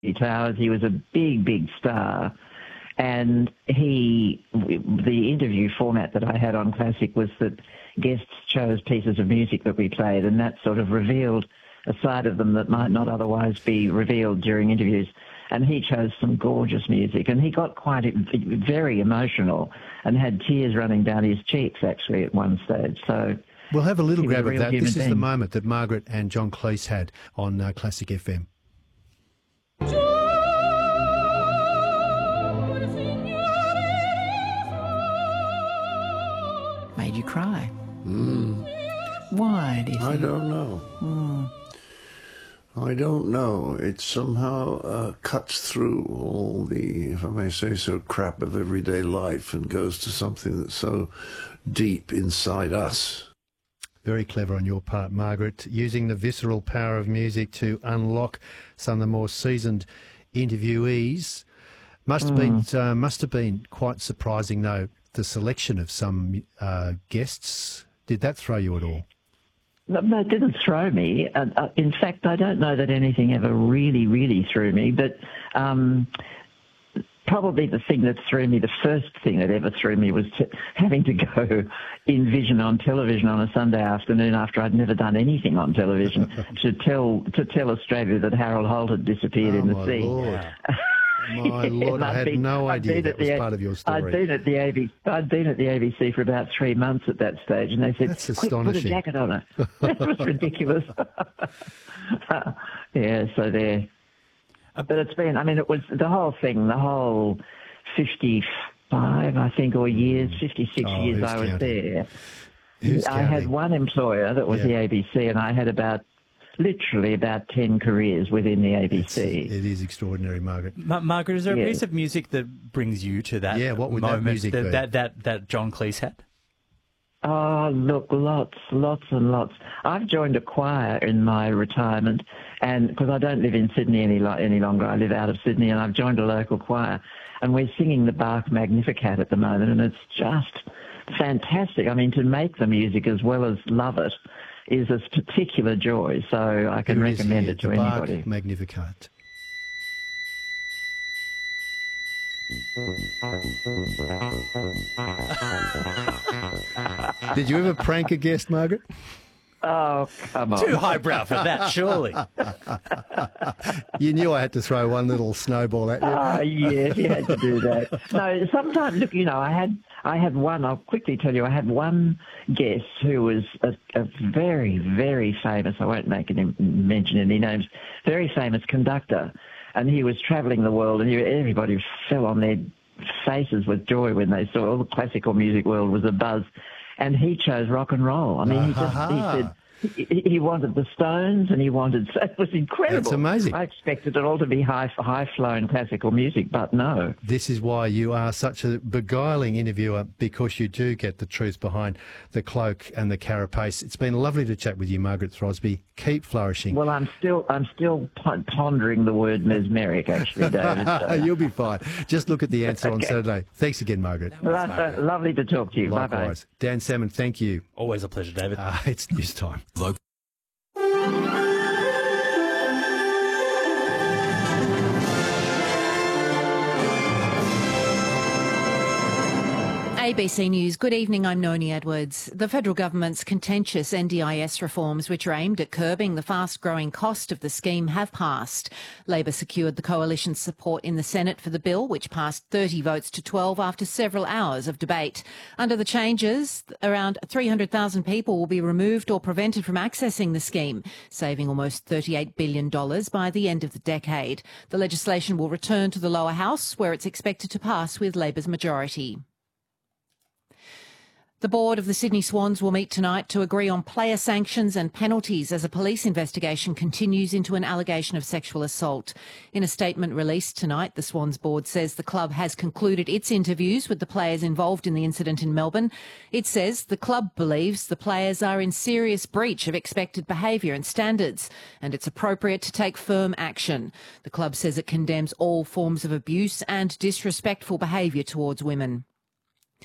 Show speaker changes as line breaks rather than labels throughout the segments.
Towers. He was a big, big star. And the interview format that I had on Classic was that guests chose pieces of music that we played, and that sort of revealed a side of them that might not otherwise be revealed during interviews. And he chose some gorgeous music, and he got very emotional and had tears running down his cheeks, actually, at one stage. So
we'll have a little grab of that. This is
being.
the moment that Margaret and John Cleese had on Classic FM.
Made you cry? Why do you think?
I don't know. I don't know. It somehow cuts through all the, if I may say so, crap of everyday life and goes to something that's so deep inside us.
Very clever on your part, Margaret, using the visceral power of music to unlock some of the more seasoned interviewees. Must have been quite surprising, though, the selection of some guests. Did that throw you at all?
No, it didn't throw me. In fact, I don't know that anything ever really, really threw me, but probably the thing that threw me, the first thing that ever threw me, was having to go in Vision on television on a Sunday afternoon after I'd never done anything on television to tell Australia that Harold Holt had disappeared in the sea.
Lord. My Lord, I had no idea that was part of your story.
I'd been at the ABC for about 3 months at that stage, and they said,
"That's
quick, put a jacket on her." That was ridiculous. Yeah, so there. But it's been, I mean, it was the whole thing, the whole 55, I think, or years, 56 years I was there. I had one employer that was the ABC, and I had literally about 10 careers within the ABC.
It is extraordinary, Margaret.
Margaret, is there a piece of music that brings you to that
what would
moment
that music be?
that John Cleese had?
Oh, look, lots and lots. I've joined a choir in my retirement, and because I don't live in Sydney any longer, I live out of Sydney, and I've joined a local choir, and we're singing the Bach Magnificat at the moment, and it's just fantastic. I mean, to make the music as well as love it is a particular joy, so I can recommend it to anybody.
Bach Magnificat. Did you ever prank a guest, Margaret?
Oh, come on.
Too highbrow for that, surely.
You knew I had to throw one little snowball at you.
Oh, yes, you had to do that. No, sometimes, look, I had one, I'll quickly tell you, I had one guest who was a very, very famous, I won't mention any names, very famous conductor. And he was travelling the world, and everybody fell on their faces with joy when they saw all the classical music world was abuzz. And he chose rock and roll. I mean, he said he wanted the Stones, and he wanted. It was incredible.
That's amazing.
I expected it all to be high-flown classical music, but no.
This is why you are such a beguiling interviewer, because you do get the truth behind the cloak and the carapace. It's been lovely to chat with you, Margaret Throsby. Keep flourishing.
Well, I'm still pondering the word mesmeric, actually, David. So.
You'll be fine. Just look at the answer on Saturday. Thanks again, Margaret.
Lovely to talk to you.
Likewise.
Bye-bye.
Dan Salmon, thank you.
Always a pleasure, David.
It's news time.
ABC News. Good evening, I'm Noni Edwards. The federal government's contentious NDIS reforms, which are aimed at curbing the fast-growing cost of the scheme, have passed. Labor secured the coalition's support in the Senate for the bill, which passed 30 votes to 12 after several hours of debate. Under the changes, around 300,000 people will be removed or prevented from accessing the scheme, saving almost $38 billion by the end of the decade. The legislation will return to the lower house, where it's expected to pass with Labor's majority. The board of the Sydney Swans will meet tonight to agree on player sanctions and penalties as a police investigation continues into an allegation of sexual assault. In a statement released tonight, the Swans board says the club has concluded its interviews with the players involved in the incident in Melbourne. It says the club believes the players are in serious breach of expected behaviour and standards, and it's appropriate to take firm action. The club says it condemns all forms of abuse and disrespectful behaviour towards women.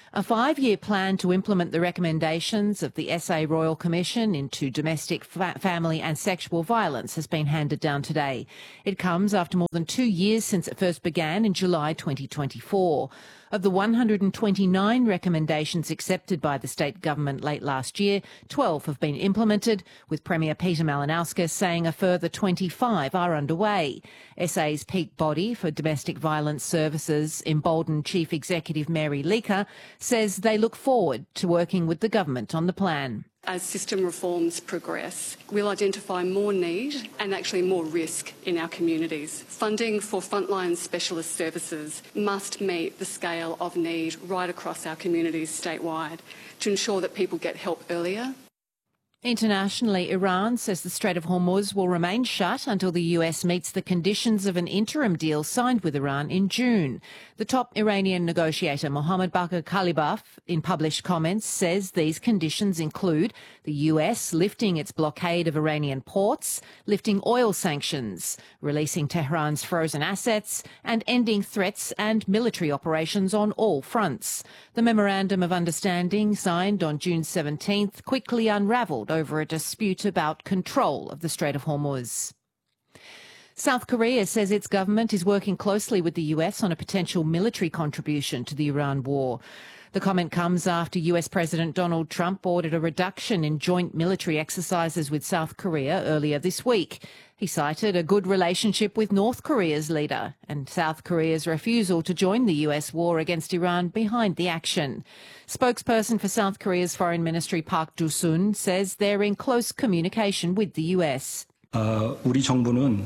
A 5-year plan to implement the recommendations of the SA Royal Commission into domestic, family and sexual violence has been handed down today. It comes after more than 2 years since it first began in July 2024. Of the 129 recommendations accepted by the state government late last year, 12 have been implemented, with Premier Peter Malinauskas saying a further 25 are underway. SA's peak body for domestic violence services, Embolden Chief Executive Mary Leaker, says they look forward to working with the government on the plan.
As system reforms progress, we'll identify more need and actually more risk in our communities. Funding for frontline specialist services must meet the scale of need right across our communities statewide to ensure that people get help earlier.
Internationally, Iran says the Strait of Hormuz will remain shut until the US meets the conditions of an interim deal signed with Iran in June. The top Iranian negotiator, Mohammad Bagher Khalibaf, in published comments, says these conditions include the US lifting its blockade of Iranian ports, lifting oil sanctions, releasing Tehran's frozen assets, and ending threats and military operations on all fronts. The Memorandum of Understanding, signed on June 17th, quickly unravelled over a dispute about control of the Strait of Hormuz. South Korea says its government is working closely with the US on a potential military contribution to the Iran war. The comment comes after US President Donald Trump ordered a reduction in joint military exercises with South Korea earlier this week. He cited a good relationship with North Korea's leader and South Korea's refusal to join the US war against Iran behind the action. Spokesperson for South Korea's Foreign Ministry Park Joo-sun says they're in close communication with the US.
Our government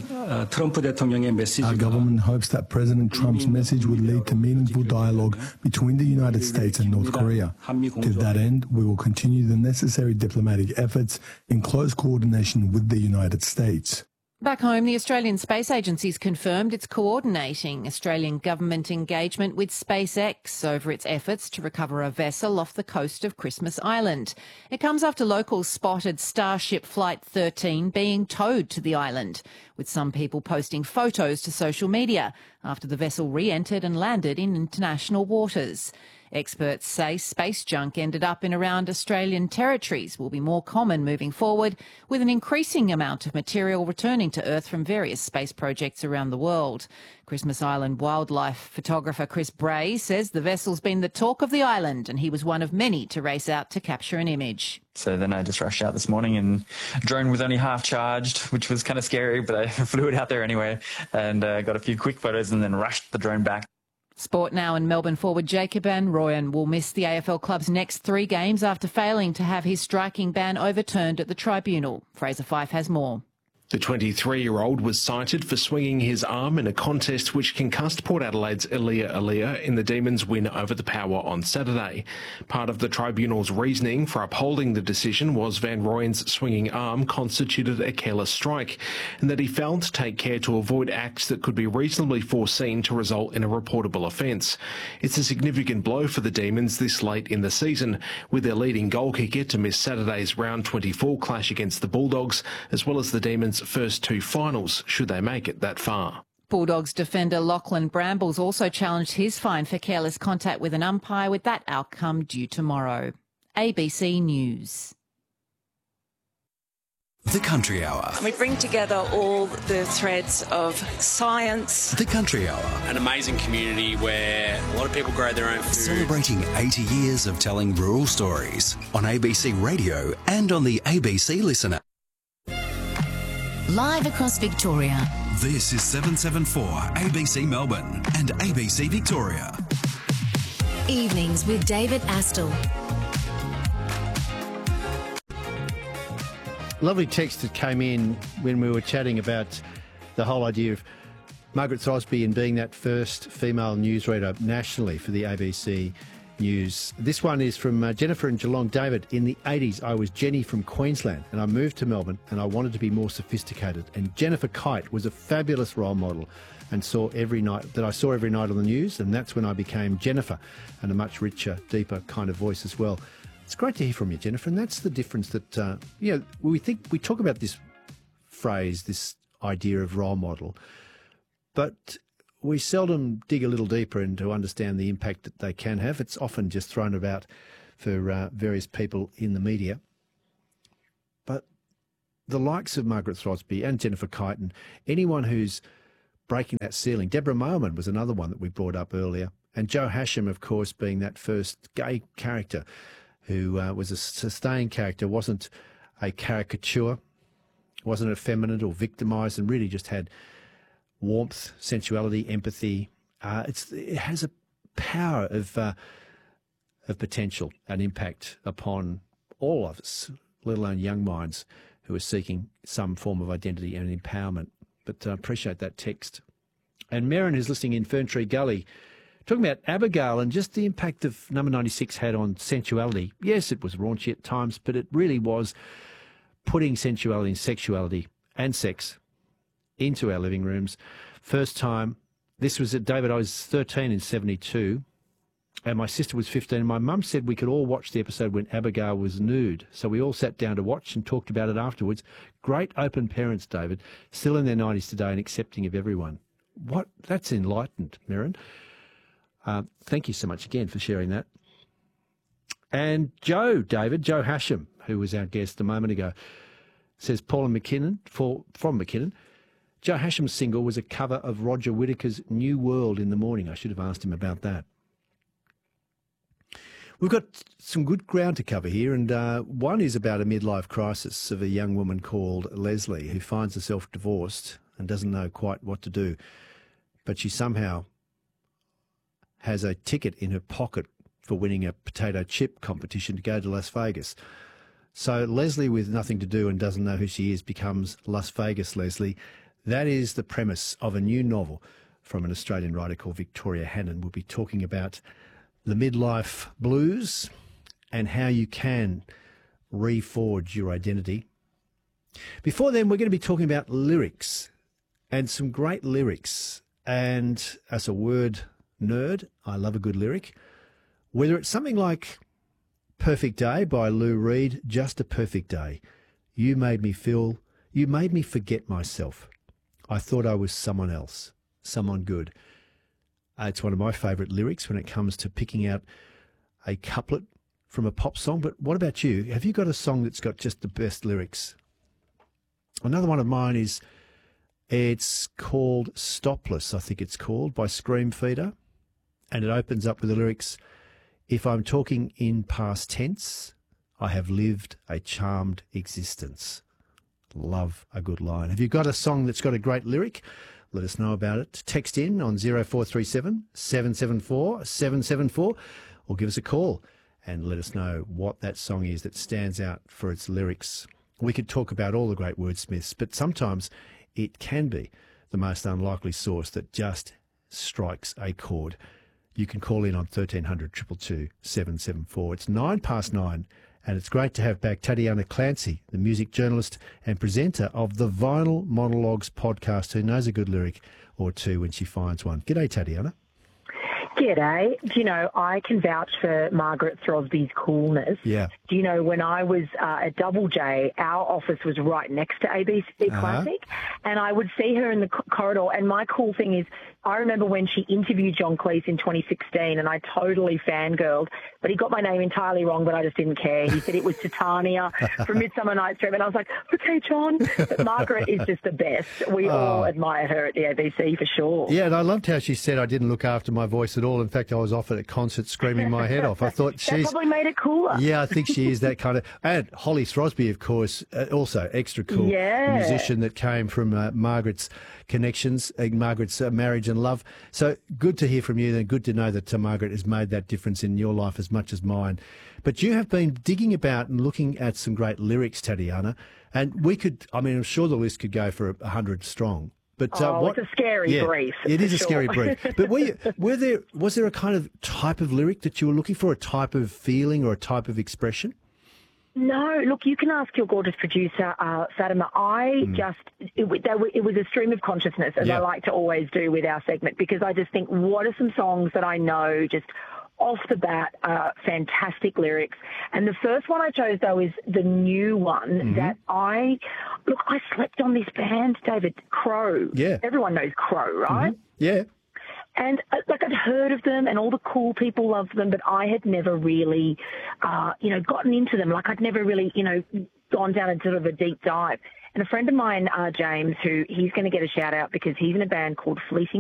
hopes that President Trump's message would lead to meaningful dialogue between the United States and North Korea. To that end, we will continue the necessary diplomatic efforts in close coordination with the United States.
Back home, the Australian Space Agency's confirmed it's coordinating Australian government engagement with SpaceX over its efforts to recover a vessel off the coast of Christmas Island. It comes after locals spotted Starship Flight 13 being towed to the island, with some people posting photos to social media after the vessel re-entered and landed in international waters. Experts say space junk ended up in around Australian territories will be more common moving forward, with an increasing amount of material returning to Earth from various space projects around the world. Christmas Island wildlife photographer Chris Bray says the vessel's been the talk of the island and he was one of many to race out to capture an image.
So then I just rushed out this morning and drone was only half charged, which was kind of scary, but I flew it out there anyway and got a few quick photos and then rushed the drone back.
Sport now, and Melbourne forward Jacob van Rooyen will miss the AFL club's next 3 games after failing to have his striking ban overturned at the tribunal. Fraser Fyfe has more.
The 23-year-old was cited for swinging his arm in a contest which concussed Port Adelaide's Elia Elia in the Demons' win over the Power on Saturday. Part of the tribunal's reasoning for upholding the decision was Van Rooyen's swinging arm constituted a careless strike, and that he failed to take care to avoid acts that could be reasonably foreseen to result in a reportable offence. It's a significant blow for the Demons this late in the season, with their leading goal kicker to miss Saturday's round 24 clash against the Bulldogs, as well as the Demons' first 2 finals, should they make it that far.
Bulldogs defender Lachlan Brambles also challenged his fine for careless contact with an umpire, with that outcome due tomorrow. ABC News.
The Country Hour.
We bring together all the threads of science.
The Country Hour.
An amazing community where a lot of people grow their own food.
Celebrating 80 years of telling rural stories on ABC Radio and on the ABC Listener.
Live across Victoria.
This is 774 ABC Melbourne and ABC Victoria.
Evenings with David Astle.
Lovely text that came in when we were chatting about the whole idea of Margaret Throsby and being that first female newsreader nationally for the ABC News. This one is from Jennifer in Geelong. David, in the 80s, I was Jenny from Queensland and I moved to Melbourne and I wanted to be more sophisticated. And Jennifer Kite was a fabulous role model and I saw every night on the news, and that's when I became Jennifer, and a much richer, deeper kind of voice as well. It's great to hear from you, Jennifer, and that's the difference that, we talk about this phrase, this idea of role model, but we seldom dig a little deeper into to understand the impact that they can have. It's often just thrown about for various people in the media. But the likes of Margaret Throsby and Jennifer Kyton, anyone who's breaking that ceiling. Deborah Mailman was another one that we brought up earlier. And Joe Hasham, of course, being that first gay character who was a sustained character, wasn't a caricature, wasn't effeminate or victimised, and really just had warmth, sensuality, empathy. It has a power of potential and impact upon all of us, let alone young minds who are seeking some form of identity and empowerment. But I appreciate that text. And Merrin, who's listening in Ferntree Gully, talking about Abigail and just the impact of Number 96 had on sensuality. Yes, it was raunchy at times, but it really was putting sensuality and sexuality and sex into our living rooms. First time, this was at David, I was 13 in 72, and my sister was 15, and my mum said we could all watch the episode when Abigail was nude. So we all sat down to watch and talked about it afterwards. Great open parents, David, still in their 90s today and accepting of everyone. What? That's enlightened, Merrin. Thank you so much again for sharing that. And Joe Hasham, who was our guest a moment ago, says Paula McKinnon, from McKinnon, Joe Hasham's single was a cover of Roger Whittaker's New World in the Morning. I should have asked him about that. We've got some good ground to cover here, and one is about a midlife crisis of a young woman called Leslie who finds herself divorced and doesn't know quite what to do, but she somehow has a ticket in her pocket for winning a potato chip competition to go to Las Vegas. So Leslie, with nothing to do and doesn't know who she is, becomes Las Vegas Leslie. That is the premise of a new novel from an Australian writer called Victoria Hannon. We'll be talking about the midlife blues and how you can reforge your identity. Before then, we're going to be talking about lyrics and some great lyrics. And as a word nerd, I love a good lyric. Whether it's something like Perfect Day by Lou Reed, just a perfect day. You made me forget myself. I thought I was someone else, someone good. It's one of my favourite lyrics when it comes to picking out a couplet from a pop song. But what about you? Have you got a song that's got just the best lyrics? Another one of mine is, it's called Stopless, I think it's called, by Screamfeeder. And it opens up with the lyrics, if I'm talking in past tense, I have lived a charmed existence. Love a good line. Have you got a song that's got a great lyric? Let us know about it. Text in on 0437 774 774 or give us a call and let us know what that song is that stands out for its lyrics. We could talk about all the great wordsmiths, but sometimes it can be the most unlikely source that just strikes a chord. You can call in on 1300 222 774. It's 9:09. And it's great to have back Tatiana Clancy, the music journalist and presenter of the Vinyl Monologues podcast, who knows a good lyric or two when she finds one. G'day, Tatiana.
G'day. Do you know, I can vouch for Margaret Throsby's coolness.
Yeah.
Do you know, when I was at Double J, our office was right next to ABC Classic, and I would see her in the corridor, and my cool thing is, I remember when she interviewed John Cleese in 2016, and I totally fangirled, but he got my name entirely wrong, but I just didn't care. He said it was Titania from Midsummer Night's Dream, and I was like, okay, John. But Margaret is just the best. We all admire her at the ABC for sure.
Yeah, and I loved how she said I didn't look after my voice at all. In fact, I was off at a concert screaming my head off. I thought
that probably made it cooler.
Yeah, I think she is that kind of... And Holly Throsby, of course, also extra cool musician that came from Margaret's connections, Margaret's marriage and love. So good to hear from you, and good to know that Margaret has made that difference in your life as much as mine. But you have been digging about and looking at some great lyrics, Tatiana, and we could, I mean, I'm sure the list could go for 100 strong. But
it's a scary brief.
It is a scary brief. But was there a kind of type of lyric that you were looking for, a type of feeling or a type of expression?
No, look, you can ask your gorgeous producer, Fatima. It was a stream of consciousness, as I like to always do with our segment, because I just think, what are some songs that I know just off the bat are fantastic lyrics. And the first one I chose, though, is the new one that I slept on this band, David, Crow.
Yeah.
Everyone knows Crow, right?
Yeah.
And like I'd heard of them and all the cool people loved them, but I had never really, gotten into them. Like I'd never really, gone down a sort of a deep dive. And a friend of mine, James, he's going to get a shout out because he's in a band called Fleeting